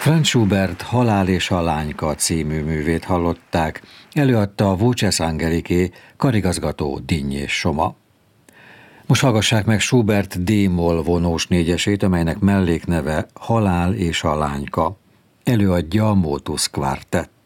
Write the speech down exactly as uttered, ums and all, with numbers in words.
Franz Schubert Halál és a lányka című művét hallották, előadta a Voces Angelicae karigazgató Dinnyés Soma. Most hallgassák meg Schubert D-moll vonós négyesét, amelynek mellékneve Halál és a lányka. Előadja a Motus Quartet.